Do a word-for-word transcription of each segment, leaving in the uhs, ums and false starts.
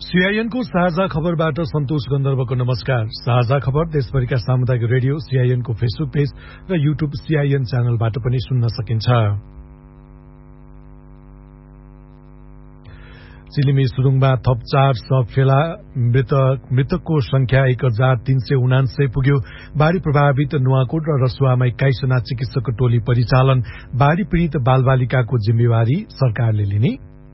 सीआईएनको साझा खबरबाट सन्तोष गन्धर्वको नमस्कार। साझा खबर देशभरिका सामुदायिक रेडियो सीआईएनको फेसबुक पेज र युट्युब सीआईएन च्यानलबाट पनि सुन्न सकिन्छ। चिलिमी सुरुङमा थप चार शव फेला, मृतक मृतकको संख्या एक हजार तीन सय उनान्सय पुग्यो। बाढ़ी प्रभावित नुवाकोट र रसुवामा एक्काइसजना चिकित्सक टोली परिचालन। बाढ़ी पीड़ित बालबालिकाको जिम्मेवारी सरकारले लिने।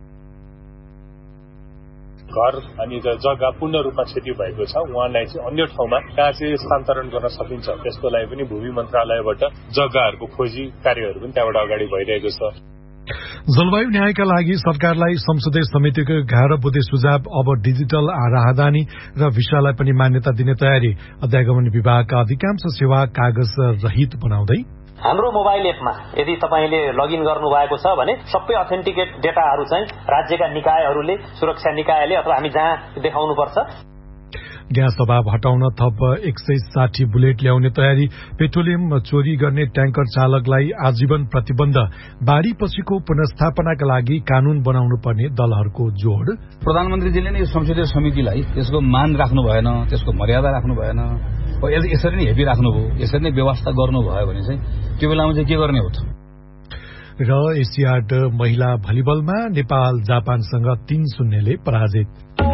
घर अनि जग्गा पूर्ण रूपमा क्षति भएको छ, उहाँलाई चाहिँ अन्य ठाउँमा कहाँ चाहिँ स्थानान्तरण गर्न सकिन्छ त्यसको लागि पनि भूमि मन्त्रालयबाट जग्गाहरूको खोजी कार्यहरू पनि त्यहाँबाट अगाडि भइरहेको छ। जलवायु न्यायका लागि सरकारलाई संसदीय समितिको एघार बुँदे सुझाव। अब डिजिटल राहदानी र भिसालाई पनि मान्यता दिने तयारी। अध्यागमन विभागका अधिकांश सेवा कागज रहित बनाउँदै। हाम्रो मोबाइल एपमा यदि तपाईले लगइन गर्नु भएको छ भने सबै अथेन्टिकेट डेटाहरू चाहिँ राज्यका निकायहरूले, सुरक्षा निकायले अथवा हामी जहाँ देखाउनु पर्छ। ग्यास अभाव हटाउन थप एक सय साठी बुलेट ल्याउने तयारी। पेट्रोलियम चोरी गर्ने ट्याङ्कर चालकलाई आजीवन प्रतिबन्ध। बाढ़ी पछिको पुनर्स्थापनाका लागि कानून बनाउनु पर्ने दलहरूको जोड। प्रधानमन्त्रीजीले नै संसदीय समितिलाई यसको मान राख्नु भएन, त्यसको मर्यादा राख्नु भएन, यसरी नै हेपी राख्नुभयो, यसरी नै व्यवस्था गर्नुभयो भने चाहिँ त्यो बेलामा चाहिँ के गर्ने हो त। र एसियाड महिला भलिबलमा नेपाल जापानसँग तीन शून्यले पराजित।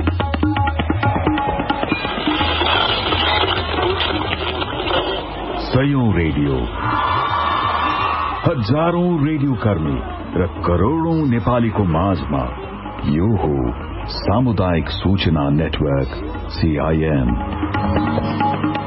सयौं रेडियो, हजारौं रेडियो कर्मी र करोड़ौं नेपालीको माझमा यो हो सामुदायिक सूचना नेटवर्क सीआईएन।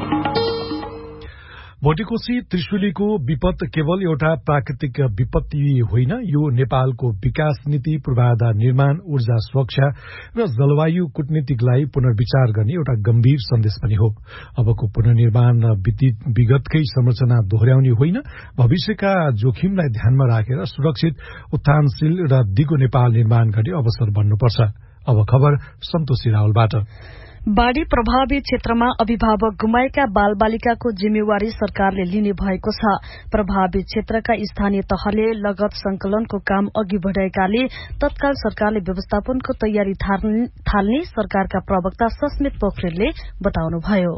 भोटेकोशी त्रिशुलीको विपद केवल एउटा प्राकृतिक विपत्ति होइन, यो नेपालको विकास नीति, पूर्वाधार निर्माण, ऊर्जा सुरक्षा र जलवायु कूटनीतिलाई पुनर्विचार गर्ने एउटा गम्भीर सन्देश पनि हो। अबको पुनर्निर्माण विगतकै संरचना दोहोर्याउने होइन, भविष्यका जोखिमलाई ध्यानमा राखेर सुरक्षित, उत्थानशील र दिगो नेपाल निर्माण गर्ने अवसर बन्नुपर्छ। अब खबर सन्तोषी रावलबाट। बाढ़ी प्रभावित क्षेत्रमा अभिभावक गुमाएका बालबालिकाको जिम्मेवारी सरकारले लिने भएको छ। प्रभावित क्षेत्रका स्थानीय तहले लगत संकलनको काम अघि बढ़ाएकाले तत्काल सरकारले व्यवस्थापनको तयारी थाल्ने सरकारका प्रवक्ता सस्मित पोखरेलले बताउनुभयो।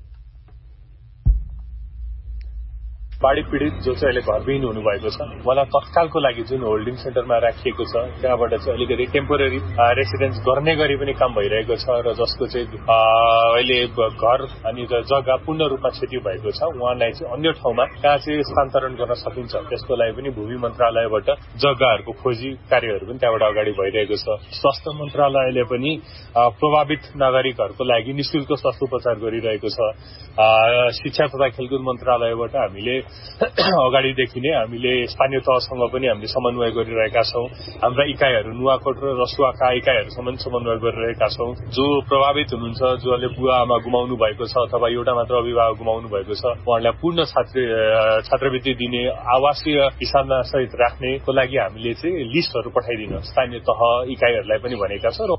बाढ़ी पीड़ित जो चाहिँ अहिले घरविहीन हुनुभएको छ, उहाँलाई तत्कालको लागि जुन होल्डिङ सेन्टरमा राखिएको छ त्यहाँबाट चाहिँ अलिकति टेम्पोररी रेसिडेन्स गर्ने गरी पनि काम भइरहेको छ र जसको चाहिँ अहिले घर अनि जग्गा पूर्ण रूपमा क्षति भएको छ, उहाँलाई चाहिँ अन्य ठाउँमा कहाँ चाहिँ स्थानान्तरण गर्न सकिन्छ त्यसको लागि पनि भूमि मन्त्रालयबाट जग्गाहरूको खोजी कार्यहरू पनि त्यहाँबाट अगाडि भइरहेको छ। स्वास्थ्य मन्त्रालयले पनि प्रभावित नागरिकहरूको लागि निशुल्क स्वास्थ्य उपचार गरिरहेको छ। शिक्षा तथा खेलकुद मन्त्रालयबाट हामीले अगाडिदेखि नै हामीले स्थानीय तहसँग पनि हामीले समन्वय गरिरहेका छौं। हाम्रा इकाइहरू नुवाकोट र रसुवाका इकाइहरूसँग समन्वय गरिरहेका छौं। जो प्रभावित हुनुहुन्छ, जसले बुवा आमा गुमाउनु भएको छ अथवा एउटा मात्र अभिभावक गुमाउनु भएको छ, उहाँहरूलाई पूर्ण छात्र छात्रवृत्ति दिने, आवासीय हिसाबमा सहित राख्नेको लागि हामीले चाहिँ लिस्टहरू पठाइदिन स्थानीय तह इकाइहरूलाई पनि भनेका छौं।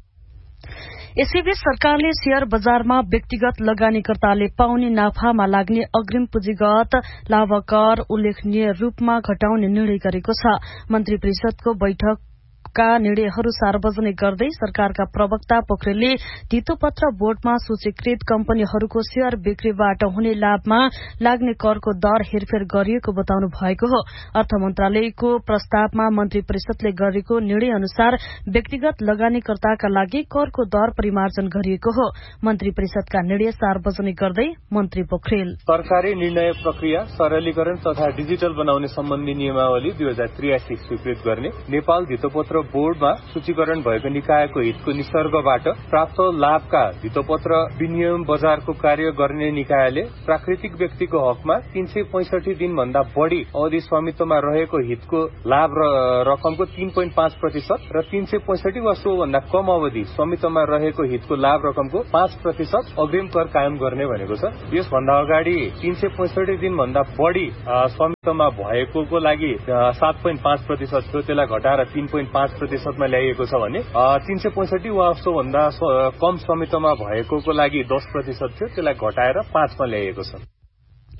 यसैबीच सरकारले शेयर बजारमा व्यक्तिगत लगानीकर्ताले पाउने नाफामा लाग्ने अग्रिम पुँजीगत लाभकर उल्लेखनीय रूपमा घटाउने निर्णय गरेको छ। मन्त्री परिषदको बैठक का निर्णयहरू सार्वजनिक गर्दै सरकारका प्रवक्ता पोखरेलले धितोपत्र बोर्डमा सूचीकृत कम्पनीहरूको शेयर बिक्रीबाट हुने लाभमा लाग्ने करको दर हेरफेर गरिएको बताउनु भएको हो। अर्थ मन्त्रालयको प्रस्तावमा मन्त्री परिषदले गरेको निर्णय अनुसार व्यक्तिगत लगानीकर्ताका लागि करको दर परिमार्जन गरिएको हो। मन्त्री परिषदका निर्णय सार्वजनिक गर्दै मन्त्री पोखरेल सरकारी निर्णय प्रक्रिया सरलीकरण तथा डिजिटल बनाउने सम्बन्धी नियमावली दुई हजार त्रियासी स्वीकृत गर्ने, नेपाल धितोपत्र बोर्डमा सूचीकरण भएको निकायको हितको निसर्गबाट प्राप्त लाभका धितोपत्र विनिमय बजारको कार्य गर्ने निकायले प्राकृतिक व्यक्तिको हकमा तीन सय पैंसठी दिनभन्दा बढ़ी अवधि स्वामित्वमा रहेको हितको लाभ रकमको तीन पोइन्ट पाँच प्रतिशत र तीन सय पैंसठी वा सोभन्दा कम अवधि स्वामित्वमा रहेको हितको लाभ रकमको पाँच प्रतिशत अग्रिम कर कायम गर्ने भनेको छ। यसभन्दा अगाडि तीन सय पैंसठी दिनभन्दा बढ़ी स्वामित्वमा भएकोको लागि सात पोइन्ट पाँच प्रतिशत थियो, त्यसलाई घटाएर तीन पोइन्ट पाँच प्रतिशतमा ल्याइएको छ भने तीन सय पैंसठी वा सोभन्दा कम स्वामित्वमा भएकोको लागि दस प्रतिशत थियो, त्यसलाई घटाएर पाँचमा ल्याइएको छ।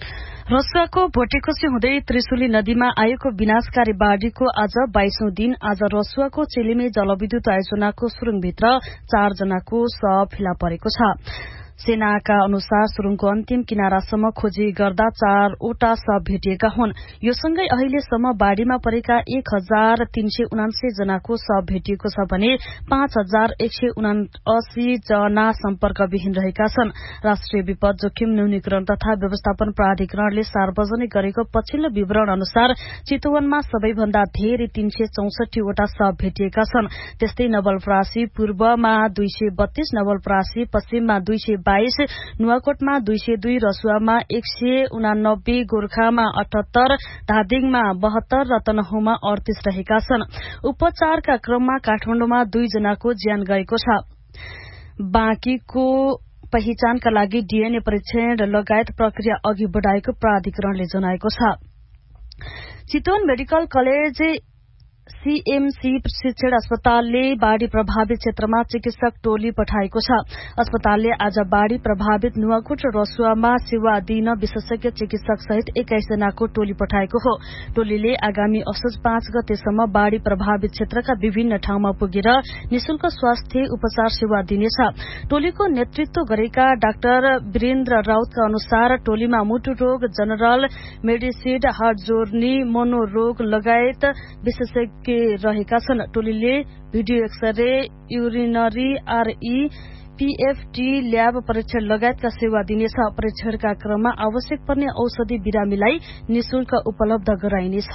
रसुवाको भोटेकोसी हुँदै त्रिशुली नदीमा आएको विनाशकारी बाढ़ीको आज बाइसौं दिन। आज रसुवाको चेलिमे जलविद्युत आयोजनाको सुरुङभित्र चारजनाको शव फेला परेको छ। सेनाका अनुसार सुरुङको अन्तिम किनारासम्म खोजी गर्दा चारवटा शव भेटिएका हुन्। यो सँगै अहिलेसम्म बाढ़ीमा परेका एक हजार तीन सय उनासी जनाको शव भेटिएको छ भने पाँच हजार एक सय उनासी जना सम्पर्कविहीन रहेका छन्। राष्ट्रिय विपद जोखिम न्यूनीकरण तथा व्यवस्थापन प्राधिकरणले सार्वजनिक गरेको पछिल्लो विवरण अनुसार चितवनमा सबैभन्दा धेरै तीन सय चौसठीवटा शव भेटिएका छन्। त्यस्तै नवलपरासी पूर्वमा दुई सय बत्तीस, नवलपरासी पश्चिममा दुई सय बाइस, नुवाकोटमा दुई सय दुई, रसुवामा एक सय उनानब्बे, गोर्खामा अठहत्तर, धादिङमा बहत्तर र तनहुमा अडतीस रहेका छन्। उपचारका क्रममा काठमाडौँमा दुई जनाको ज्यान गएको छ। बाँकीको पहिचानका लागि डीएनए परीक्षण लगायत प्रक्रिया अघि बढ़ाएको प्राधिकरणले जनाएको छ। चितवन मेडिकल कलेज सीएमसी शिक्षण अस्पतालले बाढ़ी प्रभावित क्षेत्रमा चिकित्सक टोली पठाएको छ। अस्पतालले आज बाढ़ी प्रभावित नुवाकोट र रसुवामा सेवा दिन विशेषज्ञ चिकित्सक सहित एक्काइस जनाको टोली पठाएको हो। टोलीले आगामी असोज पाँच गतेसम्म बाढ़ी प्रभावित क्षेत्रका विभिन्न ठाउँमा पुगेर निशुल्क स्वास्थ्य उपचार सेवा दिनेछ। टोलीको नेतृत्व गरेका डाक्टर वीरेन्द्र राउतका अनुसार टोलीमा मुटु रोग, जनरल मेडिसिन, हार्ट जोर्नी, मनोरोग लगायत विशेषज्ञ रहेका छन्। टोलीले भिडियो एक्सरे, युरिनरी, आरई, पीएफटी, ल्याब परीक्षण लगायतका सेवा दिनेछ। परीक्षणका क्रममा आवश्यक पर्ने औषधि बिरामीलाई निशुल्क उपलब्ध गराइनेछ।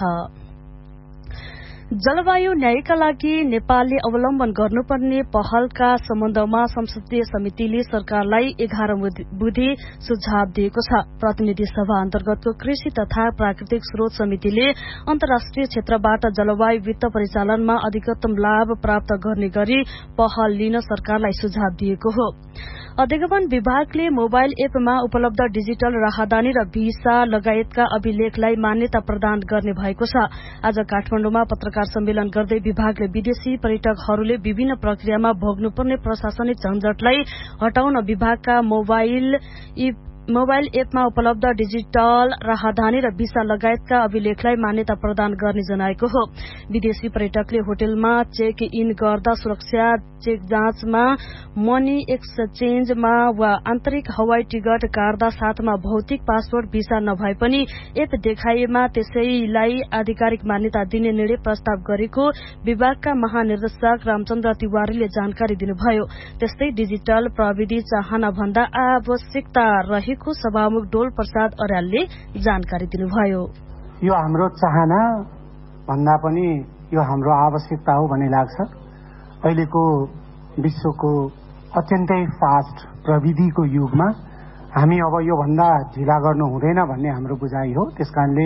जलवायु न्यायका लागि नेपालले अवलम्बन गर्नुपर्ने पहलका सम्बन्धमा संसदीय समितिले सरकारलाई एघार बुँदे सुझाव दिएको छ। प्रतिनिधि सभा अन्तर्गतको कृषि तथा प्राकृतिक स्रोत समितिले अन्तर्राष्ट्रिय क्षेत्रबाट जलवायु वित्त परिचालनमा अधिकतम लाभ प्राप्त गर्ने गरी पहल लिन सरकारलाई सुझाव दिएको हो। अधिगमन विभागले मोबाइल एपमा उपलब्ध डिजिटल राहदानी र भिसा लगायतका अभिलेखलाई मान्यता प्रदान गर्ने भएको छ। आज काठमाडौँमा पत्रकार सम्मेलन गर्दै विभागले विदेशी पर्यटकहरूले विभिन्न प्रक्रियामा भोग्नुपर्ने प्रशासनिक झन्झटलाई हटाउन विभागका मोबाइल मोबाइल एपमा उपलब्ध डिजिटल राहदानी र भिसा लगायतका अभिलेखलाई मान्यता प्रदान गर्ने जनाएको हो। विदेशी पर्यटकले होटलमा चेक इन गर्दा सुरक्षा चेक जाँचमा, मनी एक्सचेन्जमा वा आन्तरिक हवाई टिकट काट्दा साथमा भौतिक पासपोर्ट भिसा नभए पनि एप देखाइएमा त्यसैलाई आधिकारिक मान्यता दिने निर्णय प्रस्ताव गरेको विभागका महानिर्देशक रामचन्द्र तिवारीले जानकारी दिनुभयो। त्यस्तै डिजिटल प्रविधि चाहना भन्दा आवश्यकता रहेको सभामुख डोल प्रसाद अर्यालले जानकारी दिनुभयो। यो हाम्रो चाहना भन्दा पनि यो हाम्रो आवश्यकता हो भन्ने लाग्छ। अहिलेको विश्वको अत्यन्तै फास्ट प्रविधिको युगमा हामी अब यो भन्दा ढिला गर्नु हुँदैन भन्ने हाम्रो बुझाइ हो। त्यसकारणले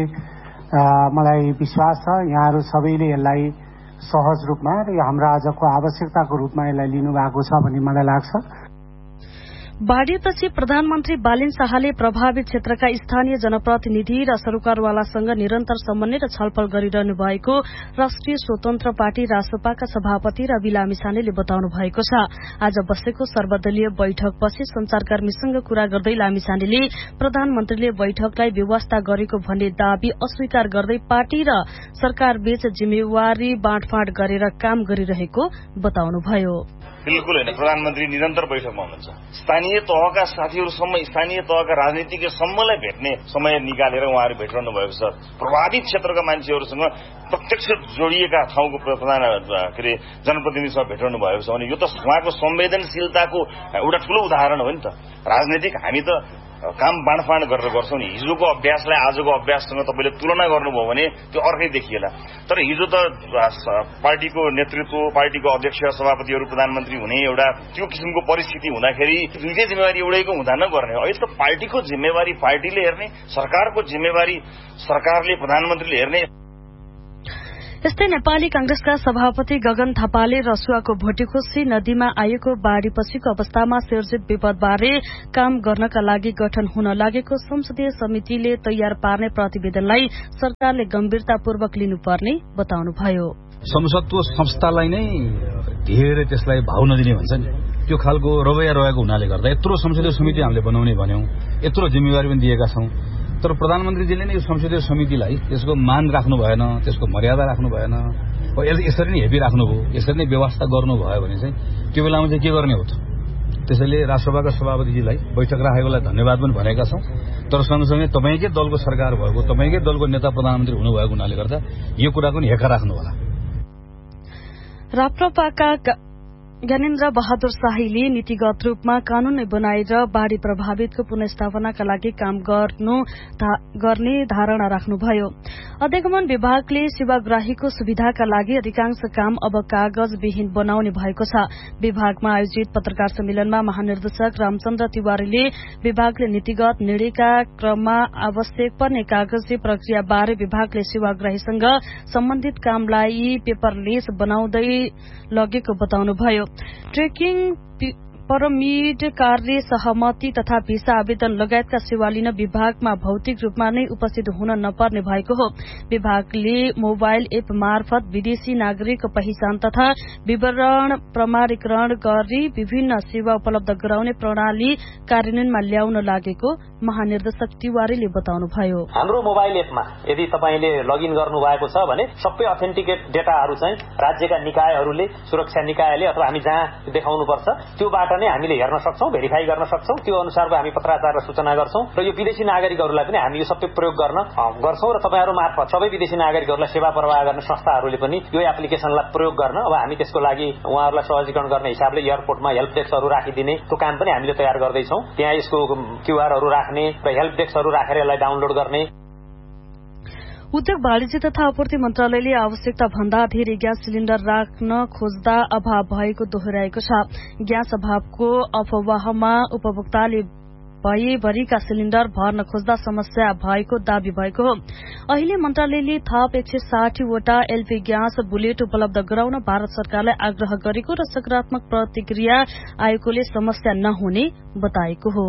मलाई विश्वास छ यहाँहरू सबैले यसलाई सहज रूपमा र हाम्रो आजको आवश्यकताको रूपमा यसलाई लिनुभएको छ भन्ने मलाई लाग्छ। बाढ़ीपछि प्रधानमन्त्री बालिन शाहले प्रभावित क्षेत्रका स्थानीय जनप्रतिनिधि र सरकारवालासँग निरन्तर समन्वय र छलफल गरिरहनु भएको राष्ट्रिय स्वतन्त्र पार्टी रासपाका सभापति रवि लामिछानेले बताउनु भएको छ। आज बसेको सर्वदलीय बैठकपछि संचारकर्मीसँग कुरा गर्दै लामिछानेले प्रधानमन्त्रीले बैठकलाई व्यवस्था गरेको भन्ने दावी अस्वीकार गर्दै पार्टी र सरकारबीच जिम्मेवारी बाँडफाँड गरेर काम गरिरहेको बताउनुभयो। बिल्कुल होइन, प्रधानमन्त्री निरन्तर बैठकमा हुनुहुन्छ। स्थानीय तहका साथीहरूसम्म, स्थानीय तहका राजनीतिज्ञसम्मलाई भेट्ने समय निकालेर उहाँहरू भेटिरहनु भएको छ। प्रभावित क्षेत्रका मान्छेहरूसँग प्रत्यक्ष जोडिएका ठाउँको प्रधान के अरे जनप्रतिनिधिसँग भेटिरहनु भएको छ भने यो त उहाँको संवेदनशीलताको एउटा ठूलो उदाहरण हो नि त। राजनीतिक हामी त काम बाँडफाँड गरेर गर्छौं नि। हिजोको अभ्यासलाई आजको अभ्याससँग तपाईँले तुलना गर्नुभयो भने त्यो अर्कै देखिएला। तर हिजो त पार्टीको नेतृत्व, पार्टीको अध्यक्ष, सभापतिहरू, प्रधानमन्त्री हुने एउटा त्यो किसिमको परिस्थिति हुँदाखेरि दुईटै जिम्मेवारी एउटैको हुँदा नगर्ने। अहिले त पार्टीको जिम्मेवारी पार्टीले हेर्ने, सरकारको जिम्मेवारी सरकारले, प्रधानमन्त्रीले हेर्ने। यस्तै नेपाली कांग्रेसका सभापति गगन थापाले रसुवाको भोटेकोसी नदीमा आएको बाढ़ीपछिको अवस्थामा सिर्जित विपदबारे काम गर्नका लागि गठन हुन लागेको संसदीय समितिले तयार पार्ने प्रतिवेदनलाई सरकारले गम्भीरतापूर्वक लिनुपर्ने बताउनुभयो। संसदको संस्थालाई नै धेरै त्यसलाई भाव नदिने भन्छ नि, त्यो खालको रवैया रहेको हुनाले गर्दा यत्रो संसदीय समिति हामीले बनाउने भन्यौं, यत्रो जिम्मेवारी पनि दिएका छौं, तर प्रधानमन्त्रीजीले नै यो संसदीय समितिलाई त्यसको मान राख्नु भएन, त्यसको मर्यादा राख्नु भएन, यसरी नै हेपी राख्नुभयो, यसरी नै व्यवस्था गर्नुभयो भने चाहिँ त्यो बेलामा चाहिँ के गर्ने हो त। त्यसैले राष्ट्रसभाका सभापतिजीलाई बैठक राखेकोलाई धन्यवाद पनि भनेका छौं। तर सँगसँगै तपाईँकै दलको सरकार भएको, तपाईँकै दलको नेता प्रधानमन्त्री हुनुभएको हुनाले गर्दा यो कुराको नि हेका राख्नु होला। राप्रपाका ज्ञानेन्द्र बहादुर शाहीले नीतिगत रूपमा कानून बनाएर बाढ़ी प्रभावितको पुनर्स्थापनाका लागि काम गर्नु धा, गर्ने धारणा राख्नुभयो। अधिगमन विभागले सेवाग्राहीको सुविधाका लागि अधिकांश काम अब कागजविहीन बनाउने भएको छ। विभागमा आयोजित पत्रकार सम्मेलनमा महानिर्देशक रामचन्द्र तिवारीले विभागले नीतिगत निर्णयका क्रममा आवश्यक पर्ने कागजी प्रक्रियाबारे विभागले सेवाग्राहीसँग सम्बन्धित कामलाई पेपरलेस बनाउँदै लगेको बताउनुभयो। ट्रेकिङ परमिट, कार्य सहमति तथा भिसा आवेदन लगायतका सेवा लिन विभागमा भौतिक रूपमा नै उपस्थित हुन नपर्ने भएको हो। विभागले मोबाइल एप मार्फत विदेशी नागरिक पहिचान तथा विवरण प्रमाणीकरण गरी विभिन्न सेवा उपलब्ध गराउने प्रणाली कार्यान्वयनमा ल्याउन लागेको महानिर्देशक तिवारीले बताउनुभयो। हाम्रो मोबाइल एपमा यदि तपाईले लगइन गर्नु भएको छ भने सबै अथेन्टिकेट डेटाहरू चाहिँ राज्यका निकायहरूले, सुरक्षा निकायले अथवा हामी जहाँ देखाउनुपर्छ त्योबाट नै हामीले हेर्न सक्छौं, भेरिफाई गर्न सक्छौं। त्यो अनुसारको हामी पत्राचार र सूचना गर्छौं र यो विदेशी नागरिकहरूलाई पनि हामी यो सबै प्रयोग गर्न गर्छौं र तपाईहरु मार्फत सबै विदेशी नागरिकहरूलाई सेवा प्रवाह गर्ने संस्थाहरूले पनि यो एप्लिकेसनलाई प्रयोग गर्न अब हामी त्यसको लागि उहाँहरूलाई सहजीकरण गर्ने हिसाबले एयरपोर्टमा हेल्प डेस्कहरू राखिदिने त्यो काम पनि हामीले तयार गर्दैछौं। त्यहाँ यसको क्यूआरहरू राख्ने र हेल्प डेस्कहरू राखेर यसलाई डाउनलोड गर्ने। उद्योग वाणिज्य तथा आपूर्ति मन्त्रालयले आवश्यकता भन्दा धेरै ग्यास सिलिण्डर राख्न खोज्दा अभाव भएको दोहोर्याएको छ। ग्यास अभावको अफवाहमा उपभोक्ताले भएभरिका सिलिण्डर भर्न खोज्दा समस्या भएको दावी भएको हो। अहिले मन्त्रालयले थप एक सय साठी वटा एलपी ग्यास बुलेट उपलब्ध गराउन भारत सरकारलाई आग्रह गरेको र सकारात्मक प्रतिक्रिया आएकोले समस्या नहुने बताएको हो।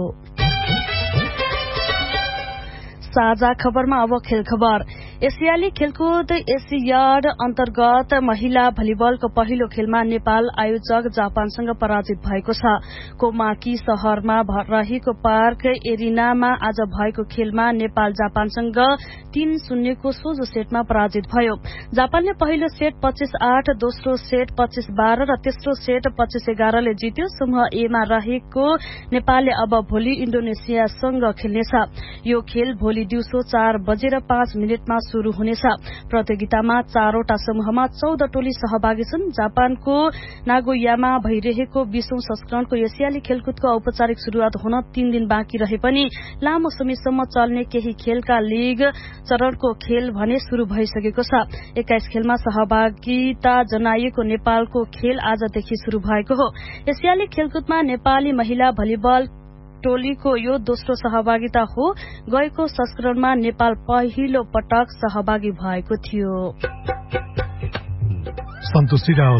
साझा खबरमा अब खेल खबर। एसियाली खेलकुद एसियाड अन्तर्गत महिला भलिबलको पहिलो खेलमा नेपाल आयोजक जापानसँग पराजित भएको छ। कोमाकी शहरमा रहेको पार्क एरिनामा आज भएको खेलमा नेपाल जापानसँग तीन शून्यको सोझो सेटमा पराजित भयो। जापानले पहिलो सेट पच्चीस आठ, दोस्रो सेट पच्चीस बाह्र र तेस्रो सेट पच्चीस एघारले जित्यो। समूह एमा रहेको नेपालले अब भोलि इन्डोनेसियासँग खेल्नेछ। यो खेल भोलि दिउँसो चार बजेर पाँच मिनटमा शुरू हुनेछ। प्रतियोगितामा चारवटा समूहमा चौध टोली सहभागी छन्। जापानको नागोयामा भइरहेको बीसौं संस्करणको एसियाली खेलकुदको औपचारिक शुरूआत हुन तीन दिन बाँकी रहे पनि लामो समयसम्म चल्ने केही खेलका लीग चरणको खेल भने शुरू भइसकेको छ। एक्काइस खेलमा सहभागिता जनाइएको नेपालको खेल आजदेखि शुरू भएको हो। एसियाली खेलकुदमा नेपाली महिला भलिबल टोलीको यो दोस्रो सहभागिता हो। गएको संस्करणमा नेपाल पहिलो पटक सहभागी भएको थियो। सन्तोषी रावल।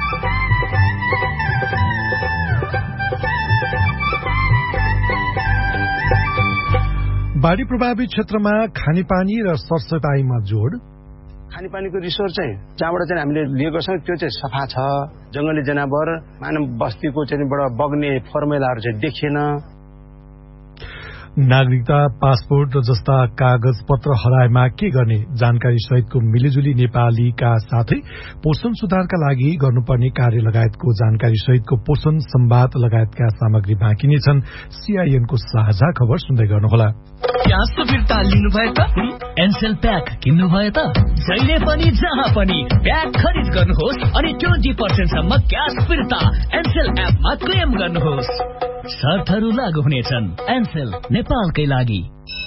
बाढ़ी प्रभावित क्षेत्रमा खानेपानी र सरसफाईमा जोड। खानेपानीको रिसोर्स चाहिँ जहाँबाट चाहिँ हामीले लिएको छौँ त्यो चाहिँ सफा छ। जंगली जनावर मानव बस्तीको चाहिँ बाट बग्ने फर्मुलाहरू चाहिँ देखिएन। नागरिकता, पासपोर्ट जस्ता कागज पत्र हराएमा के गर्ने जानकारी सहितको मिलिजुली नेपालीका साथै पोषण सुधारका लागि गर्नुपर्ने कार्य लगायतको जानकारी सहितको पोषण संवाद लगायतका सामग्री बाँकी नै छन्। सीआईएनको साझा खबर सुन्दै गर्नुहोला। ग्यास फिर्ता लिनु भयो त एनसेल प्याक किन्नु भयो त जहिले पनि जहाँ पनि प्याक खरिद गर्नुहोस् अनि ट्वेन्टी पर्सेन्ट सम्म ग्यास फिर्ता एनसेल एपमा क्लेम गर्नुहोस्। शर्तहरू लागू हुनेछन्। एनसेल नेपालकै लागि।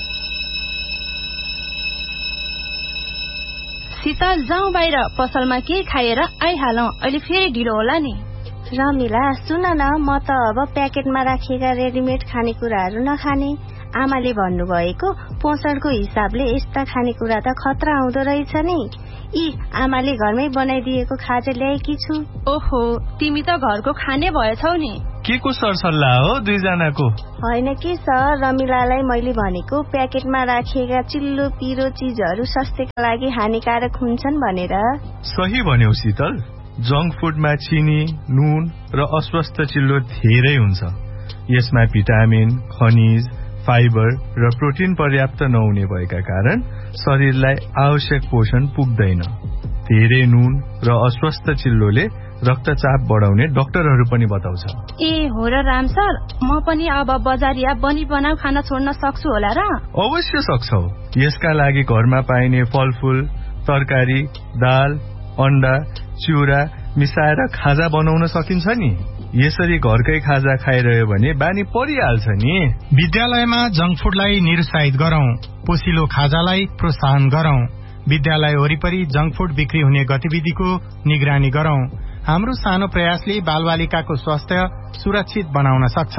शीतल जाउँ बाहिर, पसलमा के खाएर आइहालौं, अहिले फेरि ढिलो होला नि। रमिला सुन न, म त अब प्याकेटमा राखिएका रेडिमेड खानेकुराहरू नखाने। आमाले भन्नुभएको पोषणको हिसाबले यस्ता खानेकुरा त खतरा आउँदो रहेछ नि। यी आमाले घरमै बनाइदिएको खाजा ल्याएकी छु। ओहो, तिमी त घरको खाने भएछौ नि। के को सरसल्लाह हो दुईजनाको? होइन के सर, रमिलालाई मैले भनेको प्याकेटमा राखिएका चिल्लो पिरो चिजहरू स्वास्थ्यका लागि हानिकारक हुन्छन् भनेर। सही भन्यौ शीतल। जंक फुडमा चिनी, नुन र अस्वस्थ चिल्लो धेरै हुन्छ। यसमा भिटामिन, खनिज, फाइबर र प्रोटिन पर्याप्त नहुने भएका कारण शरीरलाई आवश्यक पोषण पुग्दैन। धेरै नुन र अस्वस्थ चिल्लोले रक्तचाप बढाउने डाक्टरहरू पनि बताउँछ। ए हो र राम सर, म पनि अब बजारिया बनी बनाऊ खाना छोड्न सक्छु होला र? अवश्य सक्छौ। यसका लागि घरमा पाइने फलफूल, तरकारी, दाल, अण्डा, चिउरा मिसाएर खाजा बनाउन सकिन्छ नि। यसरी घरकै खाजा खाइरह्यो भने बानी परिहाल्छ नि। विद्यालयमा जंक फूडलाई निरुत्साहित गरौं, पोसिलो खाजालाई प्रोत्साहन गरौं। विद्यालय वरिपरि जंक फूड बिक्री हुने गतिविधिको निगरानी गरौं। हाम्रो सानो प्रयासले बालबालिकाको स्वास्थ्य सुरक्षित बनाउन सक्छ।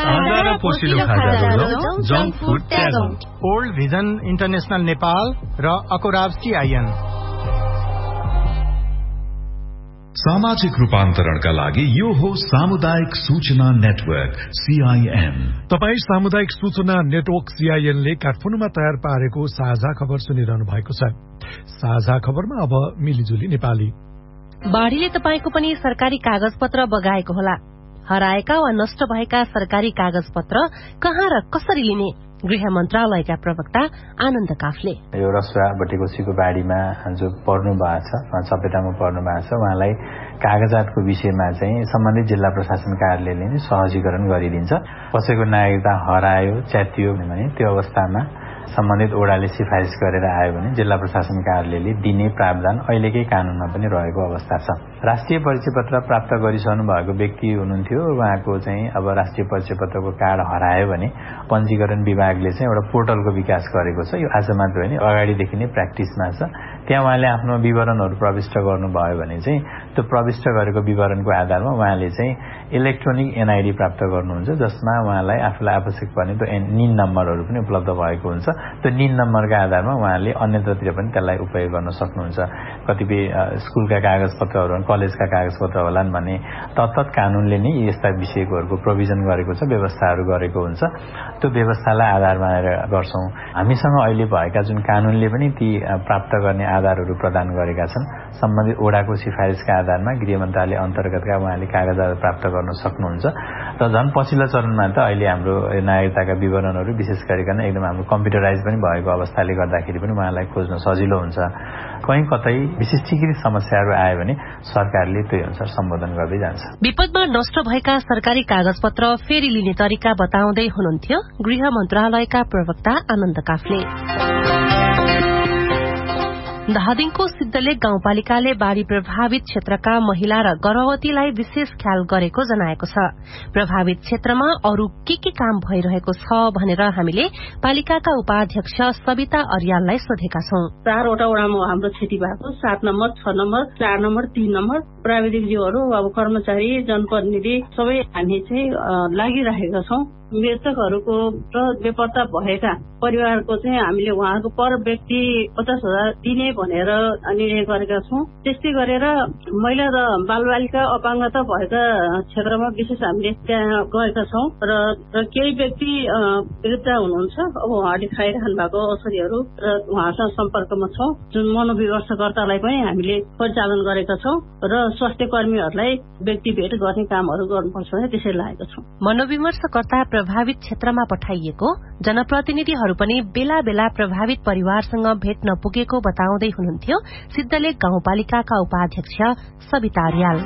ओल्ड भिजन इन्टरनेशनल नेपाल र अकोराब सीआईएन। सामाजिक रूपान्तरणका लागि यो हो सामुदायिक सूचना नेटवर्क सीआईएन। तपाई सामुदायिक सूचना नेटवर्क सीआईएन ले काठमाडौँमा तयार पारेको साझा खबर सुनिरहनु भएको छ। साझा खबरमा अब मिलिजुली नेपाली। बाढ़ीले तपाईको पनि सरकारी कागजपत्र बगाएको होला। हराएका वा नष्ट भएका सरकारी कागजपत्र कहाँ र कसरी लिने? गृह मन्त्रालयका प्रवक्ता आनन्द काफले यो रसुवा बटेकोसीको बाढीमा जो पर्नु भएको छ, चपेटामा पर्नु भएको छ, उहाँलाई कागजातको विषयमा चाहिँ सम्बन्धित जिल्ला प्रशासन कार्यालयले नै सहजीकरण गरिदिन्छ। कसैको नागरिकता हरायो, च्यातियो भने त्यो अवस्थामा सम्बन्धित ओडाले सिफारिस गरेर आयो भने जिल्ला प्रशासन कार्यालयले दिने प्रावधान अहिलेकै कानूनमा पनि रहेको अवस्था छ। राष्ट्रिय परिचय पत्र प्राप्त गरिसक्नु भएको व्यक्ति हुनुहुन्थ्यो, उहाँको चाहिँ अब राष्ट्रिय परिचय पत्रको कार्ड हरायो भने पञ्जीकरण विभागले चाहिँ एउटा पोर्टलको विकास गरेको छ। यो आज मात्र होइन, अगाडिदेखि नै प्र्याक्टिसमा छ। त्यहाँ उहाँले आफ्नो विवरणहरू प्रविष्ट गर्नुभयो भने चाहिँ त्यो प्रविष्ट गरेको विवरणको आधारमा उहाँले चाहिँ इलेक्ट्रोनिक एनआईडी प्राप्त गर्नुहुन्छ, जसमा उहाँलाई आफूलाई आवश्यक पर्ने त्यो निन नम्बरहरू पनि उपलब्ध भएको हुन्छ। त्यो निन नम्बरका आधारमा उहाँले अन्यत्रतिर पनि त्यसलाई उपयोग गर्न सक्नुहुन्छ। कतिपय स्कुलका कागजपत्रहरू, कलेजका कागजपत्र होलान् भने तत्त कानूनले नै यस्ता विषयहरूको प्रोभिजन गरेको छ, व्यवस्थाहरू गरेको हुन्छ। त्यो व्यवस्थालाई आधार मानेर गर्छौं। हामीसँग अहिले भएका जुन कानूनले पनि ती प्राप्त गर्ने आधारहरू प्रदान गरेका छन्, सम्बन्धित ओडाको सिफारिसका आधारमा गृह मन्त्रालय अन्तर्गतका उहाँले कागजात प्राप्त गर्न सक्नुहुन्छ। र झन् पछिल्लो चरणमा त अहिले हाम्रो नागरिकताका विवरणहरू विशेष गरिकन एकदम हाम्रो कम्प्युटराइज पनि भएको अवस्थाले गर्दाखेरि पनि उहाँलाई खोज्न सजिलो हुन्छ। कहीँ कतै विशिष्टीकृत समस्याहरू आयो भने सरकारले त्यही अनुसार सम्बोधन गर्दै जान्छ। विपदमा नष्ट भएका सरकारी कागजपत्र फेरि लिने तरिका बताउँदै हुनुहुन्थ्यो गृह मन्त्रालयका प्रवक्ता आनन्द काफले। धादिङको सिद्धलेक गाउँपालिकाले बाढ़ी प्रभावित क्षेत्रका महिला र गर्भवतीलाई विशेष ख्याल गरेको जनाएको छ। प्रभावित क्षेत्रमा अरू के के काम भइरहेको छ भनेर हामीले पालिकाका उपाध्यक्ष सविता अर्याललाई सोधेका छौं। चारवटा वडामा हाम्रो क्षति भएको, सात नम्बर, छ नम्बर, चार नम्बर, तीन नम्बर प्राविधिकज्यूहरू, अब कर्मचारी, जनप्रतिनिधि सबै हामी चाहिँ लागिरहेका छौं। मृतकहरूको र बेपत्ता भएका परिवारको चाहिँ हामीले उहाँहरूको पर व्यक्ति पचास हजार दिने भनेर निर्णय गरेका छौं। त्यस्तै गरेर महिला र बालबालिका अपाङ्गता भएका क्षेत्रमा विशेष हामीले त्यहाँ गएका छौं र केही व्यक्ति वृद्ध हुनुहुन्छ, अब उहाँले खाइरहनु भएको औषधिहरू र उहाँसँग सम्पर्कमा छौं। जुन मनोविमर्शकर्तालाई पनि हामीले परिचालन गरेका छौं र स्वास्थ्य कर्मीहरूलाई व्यक्ति भेट गर्ने कामहरू गर्नुपर्छ भने त्यसै लागेका छौं। मनोविमर्शकर्ता प्रभावित क्षेत्रमा पठाइएको, जनप्रतिनिधिहरू पनि बेला बेला प्रभावित परिवारसँग भेट्न पुगेको बताउँदै हुनुहुन्थ्यो सिद्धलेक गाउँपालिकाका उपाध्यक्ष सविता अर्याल।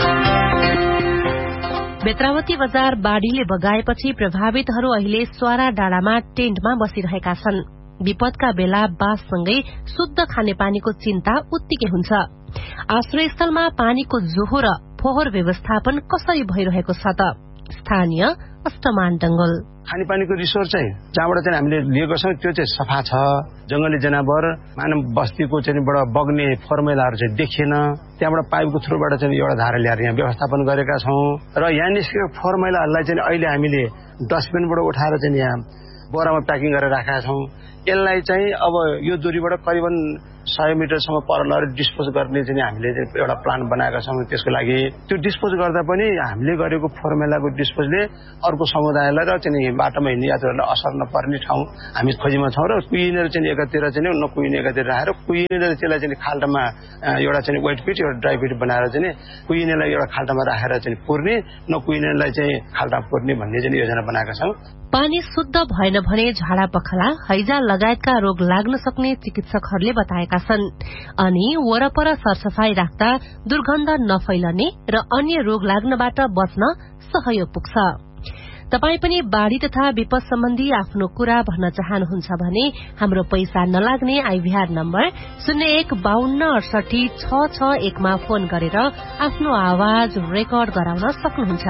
बेत्रावती बजार बाढ़ीले बगाएपछि प्रभावितहरू अहिले स्वारा डाँडामा टेन्टमा बसिरहेका छन्। विपदका बेला बाँससँगै शुद्ध खानेपानीको चिन्ता उत्तिकै हुन्छ। आश्रयस्थलमा पानीको जोहो र फोहोर व्यवस्थापन कसरी भइरहेको छ त? स्थानीय अष्टमान डंगल खानेपानीको रिसोर्स चाहिँ जहाँबाट चाहिँ हामीले लिएको छौं त्यो चाहिँ सफा छ। जंगली जनावर मानव बस्तीको चाहिँ बाट बग्ने फर्मुलाहरू चाहिँ देखिएन। त्यहाँबाट पाइपको थ्रुबाट चाहिँ एउटा धारा ल्याएर यहाँ व्यवस्थापन गरेका छौं र यहाँ निस्केको फर्मुलाहरूलाई चाहिँ अहिले हामीले डस्टबिनबाट उठाएर चाहिँ यहाँ बोरामा प्याकिङ गरेर राखेका छौं। यसलाई चाहिँ अब यो दूरीबाट करिबन सय मिटरसम्म पर लगेर डिस्पोज गर्ने चाहिँ हामीले एउटा प्लान बनाएका छौं। त्यसको लागि त्यो डिस्पोज गर्दा पनि हामीले गरेको फर्मुलाको डिस्पोजले अर्को समुदायलाई र चाहिँ बाटोमा हिँड्ने यात्रुहरूलाई असर नपर्ने ठाउँ हामी खोजीमा छौँ र कुहिनेर चाहिँ एकातिर चाहिँ नकुहिने एकातिर राखेर कुहिनेर त्यसलाई चाहिँ खाल्टामा एउटा चाहिँ वेट पिट एउटा ड्राई पिट बनाएर चाहिँ कुहिनेलाई एउटा खाल्टामा राखेर चाहिँ पुर्ने नकुहिनेलाई चाहिँ खाल्टा पुर्ने भन्ने चाहिँ योजना बनाएका छौँ। पानी शुद्ध भएन भने झाडा पखला हैजा लगायतका रोग लाग्न सक्ने चिकित्सकहरूले बताएका छन्। अनि वरपर सरसफाई राख्दा दुर्गन्ध नफैलने र अन्य रोग लाग्नबाट बच्न सहयोग पुग्छ। तपाई पनि बाढ़ी तथा विपद सम्बन्धी आफ्नो कुरा भन्न चाहनुहुन्छ भने हाम्रो पैसा नलाग्ने आईभीआर नम्बर शून्य एक बाहन्न अडसठी छ छ एकमा फोन गरेर आफ्नो आवाज रेकर्ड गराउन सक्नुहुन्छ।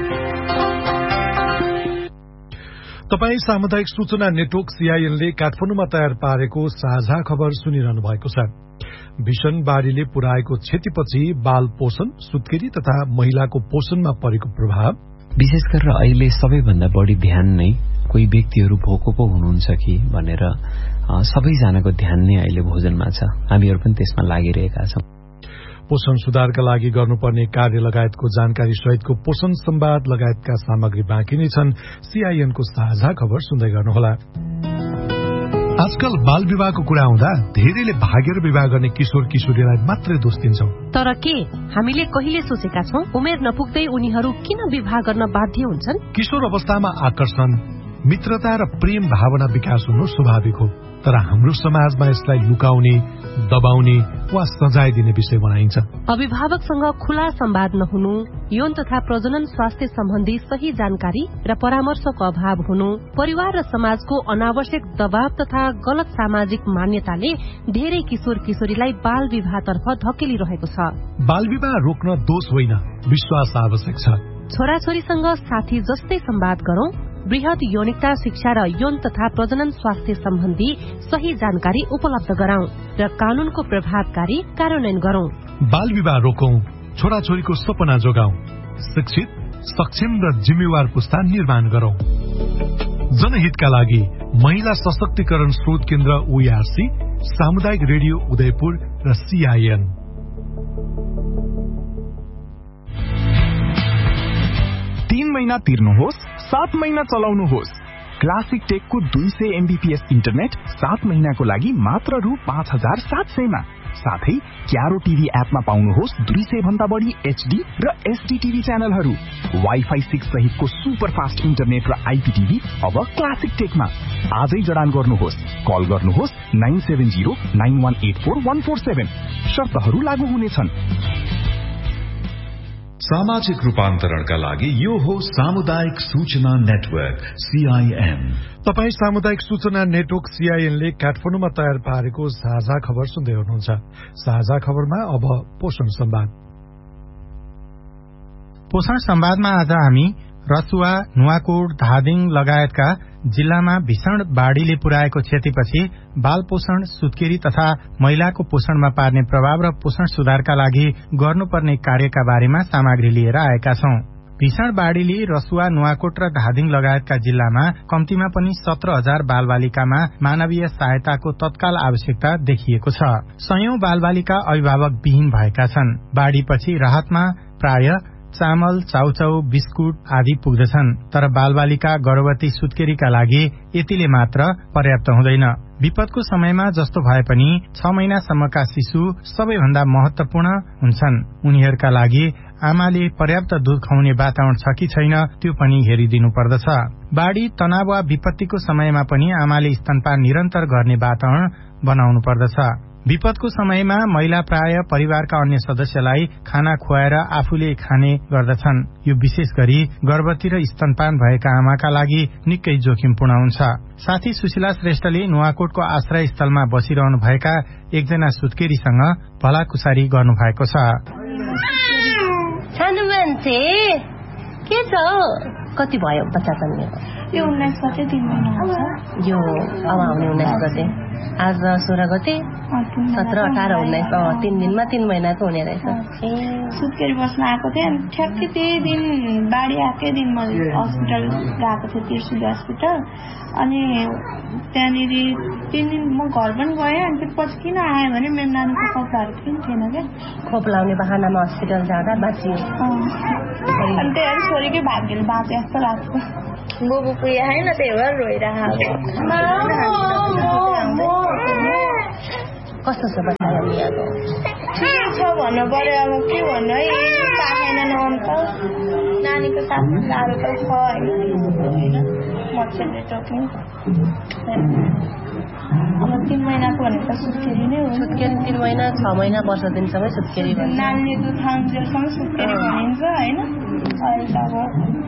तपाई सामुदायिक सूचना नेटवर्क सीआईएनले काठमाडौँमा तयार पारेको साझा खबर सुनिरहनु भएको छ। भीषण बाढ़ीले पुर्याएको क्षतिपछि बाल पोषण, सुत्केरी तथा महिलाको पोषणमा परेको प्रभाव, विशेष गरेर अहिले सबैभन्दा बढ़ी ध्यान नै कोही व्यक्तिहरू भोको पो हुनुहुन्छ कि भनेर सबैजनाको ध्यान नै अहिले भोजनमा छ। हामीहरू पनि त्यसमा लागिरहेका छौं। पोषण सुधारका लागि गर्नुपर्ने कार्य लगायतको जानकारी सहितको पोषण संवाद लगायतका सामग्री बाँकी नै छन्। सीआईएनको साझा खबर सुन्दै गर्नुहोला। आजकल बाल विवाहको कुरा आउँदा धेरैले भागेर विवाह गर्ने किशोर किशोरीलाई मात्रै दोष दिन्छौं। तर के हामीले कहिले सोचेका छौं उमेर नपुग्दै उनीहरू किन विवाह गर्न बाध्य हुन्छन्? किशोर अवस्थामा आकर्षण, मित्रता र प्रेम भावना विकास हुनु स्वाभाविक हो, तर हाम्रो समाजमा यसलाई लुकाउने, दबाउने वा सजाय दिने विषय बनाइन्छ। अभिभावकसँग खुला संवाद नहुनु, यौन तथा प्रजनन स्वास्थ्य सम्बन्धी सही जानकारी र परामर्शको अभाव हुनु, परिवार र समाजको अनावश्यक दबाव तथा गलत सामाजिक मान्यताले धेरै किशोर किशोरीलाई बाल विवाहतर्फ धकेलिरहेको छ। बाल विवाह रोक्न दोष होइन, विश्वास आवश्यक छ। छोराछोरीसँग साथी जस्तै संवाद गरौं, वृहत यौनिकता शिक्षा र यौन तथा प्रजनन स्वास्थ्य सम्बन्धी सही जानकारी उपलब्ध गराउँ र कानूनको प्रभावकारी कार्यान्वयन गरौं। बाल विवाह रोकौं, छोराछोरीको सपना जोगाउँ, शिक्षित, सक्षम र जिम्मेवार पुस्ता निर्माण गरौं। जनहितका लागि महिला सशक्तिकरण स्रोत केन्द्र ओईआरसी, सामुदायिक रेडियो उदयपुर र सीआईएन। तीन महिना तिर्नुहोस्, सात महिना चलाउनुहोस्। क्लासिक टेकको दुई सय एमबीपीएस इन्टरनेट सात महिनाको लागि मात्र रु पाँच हजार सात सयमा। साथै क्यारो टिभी एपमा पाउनुहोस् दुई सय भन्दा बढी एचडी र एसडी टिभी च्यानलहरू। वाइफाई सिक्स सहितको सुपर फास्ट इन्टरनेट र आइपीटिभी अब क्लासिक टेकमा। आजै जडान गर्नुहोस्, कल गर्नुहोस् nine seven zero nine one eight four one four seven. शर्तहरू लागू हुनेछन्। सामाजिक रूपान्तरणका लागि यो हो सामुदायिक सूचना नेटवर्क सीआईएन। तपाई सामुदायिक सूचना नेटवर्क सीआईएनले काठमाडौँमा तयार पारेको साझा खबर सुन्दै हुनुहुन्छ। साझा खबरमा अब पोषण संवाद। पोषण संवादमा आज हामी रसुवा, नुवाकोट, धादिङ लगायतका जिल्लामा भीषण बाढ़ीले पुर्याएको क्षतिपछि बाल पोषण, सुत्केरी तथा महिलाको पोषणमा पार्ने प्रभाव र पोषण सुधारका लागि गर्नुपर्ने कार्यका बारेमा सामग्री लिएर आएका छौं। भीषण बाढ़ीले रसुवा, नुवाकोट र धादिङ लगायतका जिल्लामा कम्तीमा पनि सत्र हजार बालबालिकामा मानवीय सहायताको तत्काल आवश्यकता देखिएको छ। सयौं बालबालिका अभिभावक विहीन भएका छन्। बाढ़ीपछि राहतमा प्राय चामल, चाउचाउ, बिस्कुट आदि पुग्दछन्, तर बालबालिका, गर्भवती, सुत्केरीका लागि यतिले मात्र पर्याप्त हुँदैन। विपदको समयमा जस्तो भए पनि छ महिनासम्मका शिशु सबैभन्दा महत्वपूर्ण हुन्छन्। उनीहरूका लागि आमाले पर्याप्त दूध खुवाउने वातावरण छ कि छैन त्यो पनि हेरिदिनु पर्दछ। बाढ़ी, तनाव वा विपत्तिको समयमा पनि आमाले स्तनपान निरन्तर गर्ने वातावरण बनाउनु पर्दछ। विपदको समयमा महिला प्राय परिवारका अन्य सदस्यलाई खाना खुवाएर आफूले खाने गर्दछन्। यो विशेष गरी गर्भवती र स्तनपान भएका आमाका लागि निकै जोखिमपूर्ण हुन्छ। साथी सुशीला श्रेष्ठले नुवाकोटको आश्रय स्थलमा बसिरहनु भएका एकजना सुत्केरीसँग भलाकुसारी गर्नु भएको छ। के छ, कति भयो बच्चा जन्मिएको? यो उन्नाइस गते तीन महिना हुन्छ। यो अब आउने उन्नाइस गते आज सोह्र गते सत्र अठार उन्नाइस तीन दिनमा तीन महिनाको हुने रहेछ। सुत्केरी बस्न आएको थिएँ अनि ठ्याक्कै त्यही दिन बाढी आएकै दिन म हस्पिटल गएको थिएँ, त्रिशुली हस्पिटल। अनि त्यहाँनिर तिन दिन म घर पनि गएँ। अनि फेरि पछि किन आएँ भने मेरो नानीको खोपहरू पनि थिएन क्या, खोप लाउने बहानामा हस्पिटल जाँदा बाँचियो। अनि त्यही भएर छोरीकै भाग्यले बाँचे जस्तो लाग्छ। बुबु पुगे होइन, त्यही भएर रोइरहेको। कस्तो छ बच्चालाई यहाँको? ठिकै छ भन्नु पर्यो, अब के भन्नु है, पाएन अन्त नानीको साथमा साह्रो त छ होइन, मच्छरले टोक्ने। अब तिन महिनाको भनेको सुत्केरी नै हो। सुत्केरी तिन महिना छ महिना वर्ष दिनसम्मै सुत्केरी भन्छ। नानीले दुध खाउन्जेलसम्म सुत्केरी भनिन्छ होइन। अहिले त अब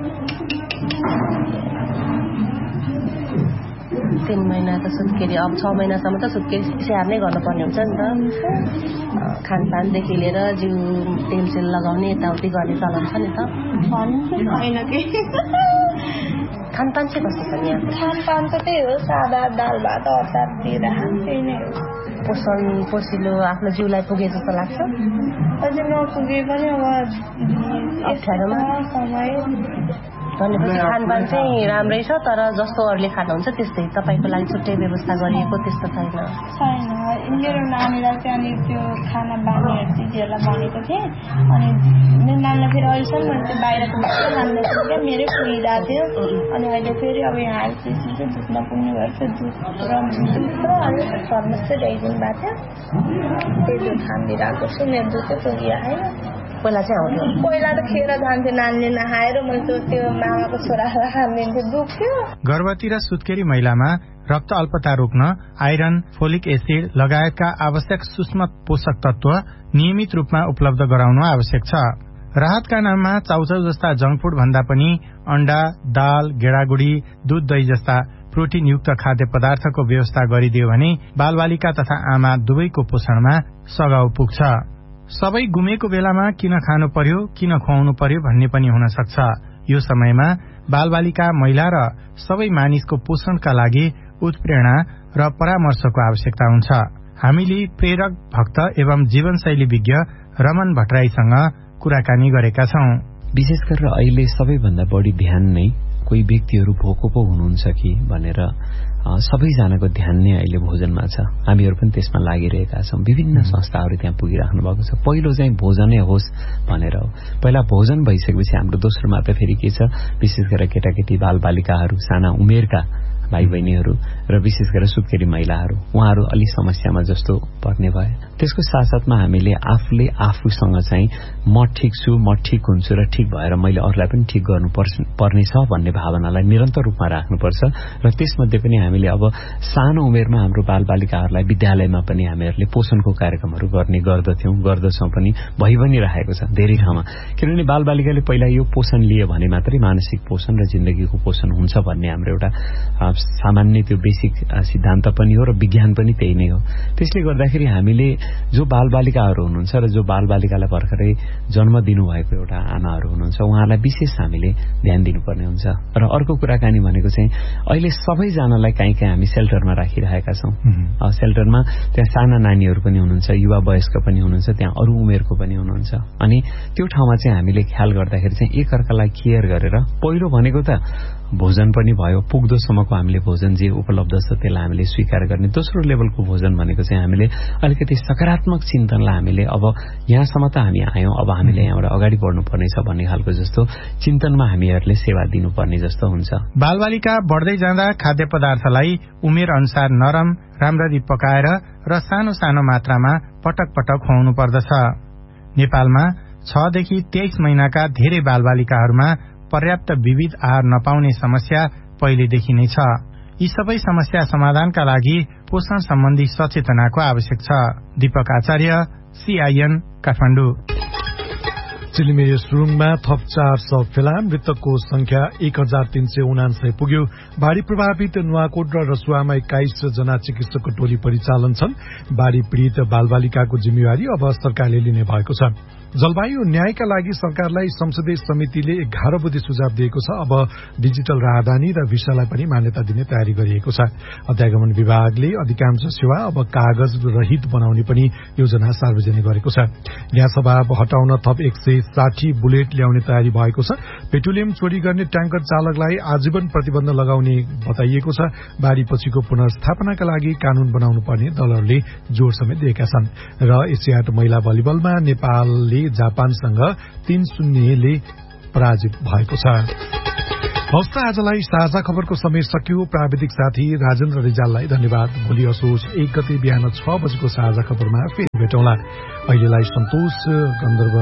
तीन महिना त सुत्केरी, अब छ महिनासम्म त सुत्केरी स्याहार नै गर्नुपर्ने हुन्छ नि त। खानपानदेखि लिएर जिउ तेलसेल लगाउने यताउति गर्ने चलन छ नि त। खानपान चाहिँ कस्तो छ यहाँ? खानपान त त्यही हो, सादा दाल भात अचार दिएर त्यही नै हो। पोषण पोसिलो आफ्नो जिउलाई पुगे जस्तो लाग्छ? अझै नपुगे पनि अब अप्ठ्यारोमा समय भनेपछि खानपान चाहिँ राम्रै छ, तर जस्तो अरूले खानुहुन्छ त्यस्तै तपाईँको लागि छुट्टै व्यवस्था गरिएको त्यस्तो छैन? छैन। मेरो नानीलाई त्यहाँनिर त्यो खाना बानीहरू दिदीहरूलाई भनेको थिएँ। अनि मेरो नानीलाई फेरि अहिलेसम्म मैले त्यो बाहिरको मात्र खाँदै थिएँ क्या, मेरै पुगिरहेको थियो। अनि अहिले फेरि अब यहाँ आएपछि चाहिँ दुध नपुग्ने भएर त्यो दुध र दुध र अनि थर्मस चाहिँ ल्याइदिनु भएको थियो, त्यही दुध खानिदिइरहेको छु। मेरो दुध चाहिँ पुगिरहेको होइन। पहिला चाहिँ आउँथ्यो? पहिला त खेर जान्थ्यो, नानीले नखाएर मैले त्यो मामाको छोरालाई खानिदिन्थ्यो, दुख्थ्यो। गर्भवती र सुत्केरी महिलामा रक्त अल्पता रोक्न आइरन, फोलिक एसिड लगायतका आवश्यक सूक्ष्म पोषक तत्व नियमित रूपमा उपलब्ध गराउनु आवश्यक छ। राहतका नाममा चाउचाउ जस्ता जंक फूड भन्दा पनि अण्डा, दाल, गेडागुडी, दूध, दही जस्ता प्रोटिनयुक्त खाद्य पदार्थको व्यवस्था गरिदियो भने बालबालिका तथा आमा दुवैको पोषणमा सघाउ पुग्छ। सबै गुमेको बेलामा किन खानु पर्यो, किन खुवाउनु पर्यो भन्ने पनि हुन सक्छ। यो समयमा बालबालिका, महिला र सबै मानिसको पोषणका लागि उत्प्रेरणा र परामर्शको आवश्यकता हुन्छ। हामीले प्रेरक भक्त एवं जीवनशैली विज्ञ रमन भट्टराईसँग कुराकानी गरेका छौं। विशेष गरेर अहिले सबैभन्दा बढी ध्यान नै कोही व्यक्तिहरू भोको पो हुनुहुन्छ कि भनेर सबैजनाको ध्यान नै अहिले भोजनमा छ। हामीहरू पनि त्यसमा लागिरहेका छौं। विभिन्न संस्थाहरू त्यहाँ पुगिराख्नु भएको छ। पहिलो चाहिँ भोजनै होस् भनेर हो। पहिला भोजन भइसकेपछि हाम्रो दोस्रो मात्र फेरि के छ, विशेष गरेर केटाकेटी बालबालिकाहरू, साना उमेरका भाइ बहिनीहरू र विशेष गरेर सुत्केरी महिलाहरू, उहाँहरू अलि समस्यामा जस्तो पर्ने भए। त्यसको साथसाथमा हामीले आफूले आफूसँग चाहिँ म ठिक छु, म ठिक हुन्छु र ठिक भएर मैले अरूलाई पनि ठिक गर्नु पर्नेछ भन्ने भावनालाई निरन्तर रूपमा राख्नुपर्छ। र त्यसमध्ये पनि हामीले अब सानो उमेरमा हाम्रो बालबालिकाहरूलाई विद्यालयमा पनि हामीहरूले पोषणको कार्यक्रमहरू गर्ने गर्दथ्यौं, गर्दछौं पनि, भइ पनि राखेको छ धेरै ठाउँमा। किनभने बालबालिकाले पहिला यो पोषण लिए भने मात्रै मानसिक पोषण र जिन्दगीको पोषण हुन्छ भन्ने हाम्रो एउटा सामान्य त्यो बेसिक सिद्धान्त पनि हो र विज्ञान पनि त्यही नै हो। त्यसले गर्दाखेरि हामीले जो बालबालिकाहरू हुनुहुन्छ र जो बालबालिकालाई भर्खरै जन्म दिनुभएको एउटा आमाहरू हुनुहुन्छ, उहाँलाई विशेष हामीले ध्यान दिनुपर्ने हुन्छ। र अर्को कुराकानी भनेको चाहिँ अहिले सबैजनालाई काहीँ काहीँ हामी सेल्टरमा राखिरहेका छौं। सेल्टरमा त्यहाँ साना नानीहरू पनि हुनुहुन्छ, युवा वयस्क पनि हुनुहुन्छ, त्यहाँ अरू उमेरको पनि हुनुहुन्छ। अनि त्यो ठाउँमा चाहिँ हामीले ख्याल गर्दाखेरि चाहिँ एकअर्कालाई केयर गरेर पहिलो भनेको त भोजन पनि भयो, पुग्दोसम्मको हामीले भोजन जे उपलब्ध छ त्यसलाई हामीले स्वीकार गर्ने। दोस्रो लेभलको भोजन भनेको चाहिँ हामीले अलिकति सकारात्मक चिन्तनलाई हामीले अब यहाँसम्म त हामी आयौं, अब हामीले यहाँबाट अगाडि बढ्नुपर्नेछ भन्ने खालको जस्तो चिन्तनमा हामीहरूले सेवा दिनुपर्ने जस्तो हुन्छ। बालबालिका बढ्दै जाँदा खाद्य पदार्थलाई उमेर अनुसार नरम, राम्ररी पकाएर र सानो सानो मात्रामा पटक पटक खुवाउनु पर्दछ। नेपालमा छ देखि तेइस महिनाका धेरै बालबालिकाहरूमा पर्याप्त विविध आहार नपाउने समस्या पहिलेदेखि नै छ। यी सबै समस्या समाधानका लागि पोषण सम्बन्धी सचेतनाको आवश्यक छ। दीपक आचार्य, सीआईएन, काठमाडौँ। चिलिमे सुरुङमा थप चार सय फेला, मृतकको संख्या एक हजार तीन सय उनासय पुग्यो। बाढ़ी प्रभावित नुवाकोट र रसुवामा एक्काइस जना चिकित्सकको टोली परिचालन छन्। बाढ़ी पीड़ित बालबालिकाको जिम्मेवारी अब सरकारले लिने भएको छ। जलवायु न्यायका लागि सरकारलाई संसदीय समितिले एघार बुँदे सुझाव दिएको छ। अब डिजिटल राजधानी र भिसालाई पनि मान्यता दिने तयारी गरिएको छ। अध्यागमन विभागले अधिकांश सेवा अब कागज रहित बनाउने पनि योजना सार्वजनिक गरेको छ। ग्यास अभाव हटाउन थप एक सय साठी बुलेट ल्याउने तयारी भएको छ। पेट्रोलियम चोरी गर्ने ट्याङ्कर चालकलाई आजीवन प्रतिबन्ध लगाउने बताइएको छ। बाढ़ी पछिको पुनर्स्थापनाका लागि कानून बनाउनु पर्ने दलहरूले जोड़ समेत दिएका छन्। र एसियाड महिला भलिबलमा नेपालले जापानसँग तीन शून्यले पराजित भएको छ। हवस् त आजलाई साझा खबरको समय सकियो। प्राविधिक साथी राजेन्द्र रिजाललाई धन्यवाद। भोलि असोज एक गते बिहान छ बजेको साझा खबरमा फेरि भेटौँला। अहिलेलाई सन्तोष गन्धर्व